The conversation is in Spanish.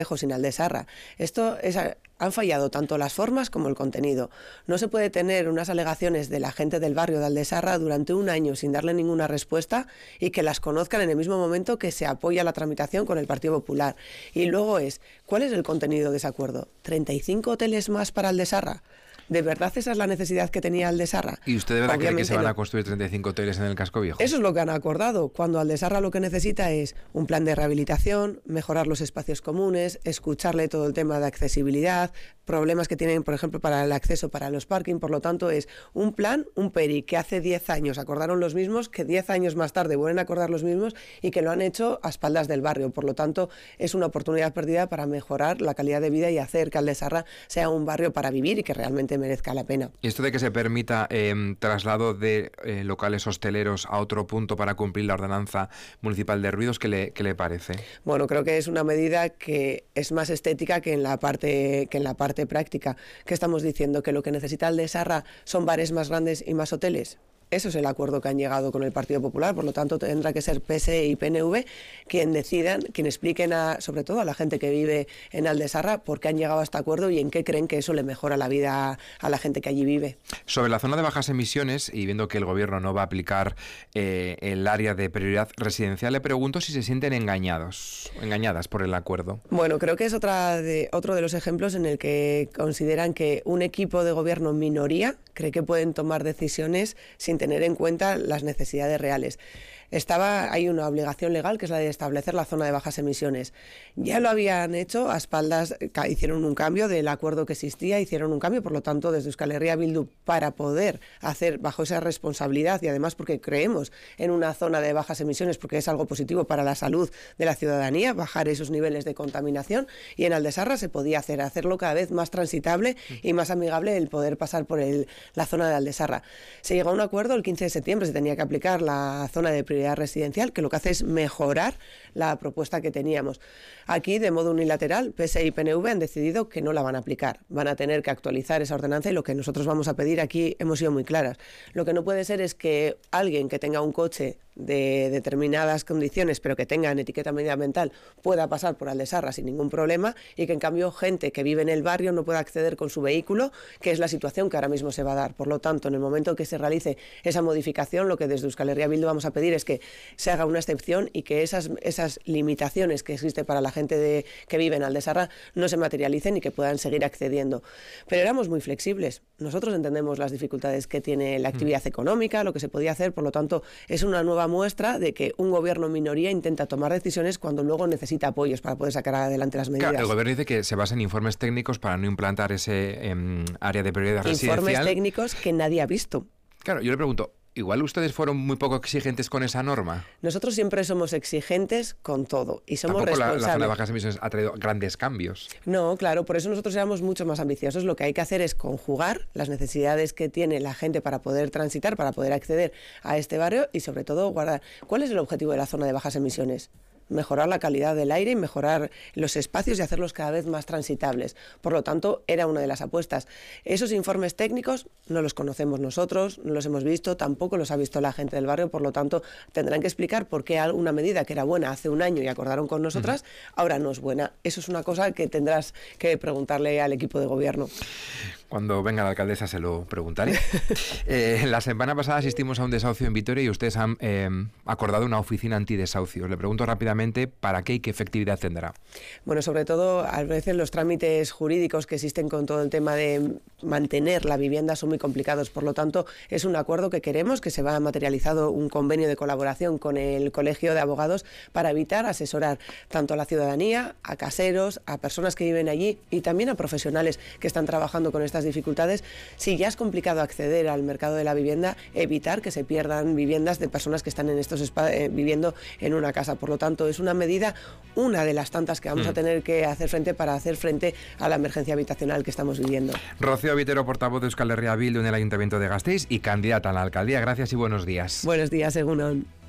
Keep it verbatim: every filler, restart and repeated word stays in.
sin Aldesarra. Esto es, han fallado tanto las formas como el contenido. No se puede tener unas alegaciones de la gente del barrio de Aldesarra durante un año sin darle ninguna respuesta y que las conozcan en el mismo momento que se apoya la tramitación con el Partido Popular. Y luego es, ¿cuál es el contenido de ese acuerdo? ¿treinta y cinco hoteles más para Aldesarra? ¿De verdad esa es la necesidad que tenía Aldesarra? ¿Y usted de verdad cree que se van no. a construir treinta y cinco hoteles en el casco viejo? Eso es lo que han acordado, cuando Aldesarra lo que necesita es un plan de rehabilitación, mejorar los espacios comunes, escucharle todo el tema de accesibilidad, problemas que tienen, por ejemplo, para el acceso para los parking. Por lo tanto, es un plan, un P E R I, que hace diez años acordaron los mismos, que diez años más tarde vuelven a acordar los mismos y que lo han hecho a espaldas del barrio. Por lo tanto, es una oportunidad perdida para mejorar la calidad de vida y hacer que Aldesarra sea un barrio para vivir y que realmente merezca la pena. ¿Y esto de que se permita eh, traslado de eh, locales hosteleros a otro punto para cumplir la ordenanza municipal de ruidos, ¿qué le, qué le parece? Bueno, creo que es una medida que es más estética que en la parte, que en la parte práctica. ¿Qué estamos diciendo? ¿Que lo que necesita Aldesarra son bares más grandes y más hoteles? Eso es el acuerdo que han llegado con el Partido Popular, por lo tanto tendrá que ser P S E y P N V quien decidan, quien expliquen a, sobre todo a la gente que vive en Aldesarra por qué han llegado a este acuerdo y en qué creen que eso le mejora la vida a la gente que allí vive. Sobre la zona de bajas emisiones, y viendo que el Gobierno no va a aplicar eh, el área de prioridad residencial, le pregunto si se sienten engañados, engañadas por el acuerdo. Bueno, creo que es otra de, otro de los ejemplos en el que consideran que un equipo de gobierno minoría cree que pueden tomar decisiones sin tener en cuenta las necesidades reales. Estaba, hay una obligación legal que es la de establecer la zona de bajas emisiones. Ya lo habían hecho a espaldas, hicieron un cambio del acuerdo que existía, hicieron un cambio, por lo tanto, desde Euskal Herria Bildu, para poder hacer bajo esa responsabilidad y además porque creemos en una zona de bajas emisiones, porque es algo positivo para la salud de la ciudadanía, bajar esos niveles de contaminación, y en Aldesarra se podía hacer, hacerlo cada vez más transitable y más amigable el poder pasar por el, la zona de Aldesarra. Se llegó a un acuerdo el quince de septiembre, se tenía que aplicar la zona de prioridad residencial, que lo que hace es mejorar la propuesta que teníamos. Aquí, de modo unilateral, P S E y P N V han decidido que no la van a aplicar. Van a tener que actualizar esa ordenanza y lo que nosotros vamos a pedir aquí hemos sido muy claras. Lo que no puede ser es que alguien que tenga un coche de determinadas condiciones, pero que tengan etiqueta medioambiental, pueda pasar por Aldesarra sin ningún problema y que en cambio gente que vive en el barrio no pueda acceder con su vehículo, que es la situación que ahora mismo se va a dar. Por lo tanto, en el momento que se realice esa modificación, lo que desde Euskal Herria Bildu vamos a pedir es que se haga una excepción y que esas, esas limitaciones que existen para la gente de, que vive en Aldesarra no se materialicen y que puedan seguir accediendo. Pero éramos muy flexibles. Nosotros entendemos las dificultades que tiene la actividad económica, lo que se podía hacer, por lo tanto, es una nueva muestra de que un gobierno minoría intenta tomar decisiones cuando luego necesita apoyos para poder sacar adelante las medidas. Claro, el gobierno dice que se basa en informes técnicos para no implantar ese eh, área de prioridad residencial. Informes técnicos que nadie ha visto. Claro, yo le pregunto, ¿igual ustedes fueron muy poco exigentes con esa norma? Nosotros siempre somos exigentes con todo y somos Tampoco responsables. La, la zona de bajas emisiones ha traído grandes cambios. No, claro, por eso nosotros éramos mucho más ambiciosos. Lo que hay que hacer es conjugar las necesidades que tiene la gente para poder transitar, para poder acceder a este barrio y sobre todo guardar. ¿Cuál es el objetivo de la zona de bajas emisiones? Mejorar la calidad del aire y mejorar los espacios y hacerlos cada vez más transitables. Por lo tanto, era una de las apuestas. Esos informes técnicos no los conocemos nosotros, no los hemos visto, tampoco los ha visto la gente del barrio, por lo tanto, tendrán que explicar por qué una medida que era buena hace un año y acordaron con nosotras, uh-huh. ahora no es buena. Eso es una cosa que tendrás que preguntarle al equipo de gobierno. Cuando venga la alcaldesa se lo preguntaré. eh, la semana pasada asistimos a un desahucio en Vitoria y ustedes han eh, acordado una oficina antidesahucios. Le pregunto rápidamente para qué y qué efectividad tendrá. Bueno, sobre todo a veces los trámites jurídicos que existen con todo el tema de mantener la vivienda son muy complicados. Por lo tanto, es un acuerdo que queremos, que se va materializado un convenio de colaboración con el Colegio de Abogados para evitar asesorar tanto a la ciudadanía, a caseros, a personas que viven allí y también a profesionales que están trabajando con estas dificultades. Si ya es complicado acceder al mercado de la vivienda, evitar que se pierdan viviendas de personas que están en estos eh, viviendo en una casa. Por lo tanto, es una medida, una de las tantas que vamos mm. a tener que hacer frente para hacer frente a la emergencia habitacional que estamos viviendo. Rocío Vitero, portavoz de Euskal Herria Bildu en el Ayuntamiento de Gasteiz y candidata a la alcaldía. Gracias y buenos días. Buenos días, Egunon.